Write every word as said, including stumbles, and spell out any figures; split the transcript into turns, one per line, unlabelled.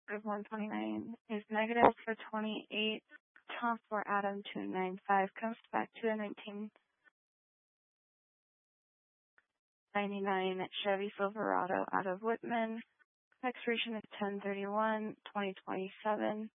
of one twenty-nine is negative for twenty-eight. Tom for Adam two ninety-five comes back to a nineteen ninety-nine Chevy Silverado out of Whitman. Expiration is ten thirty-one twenty twenty-seven.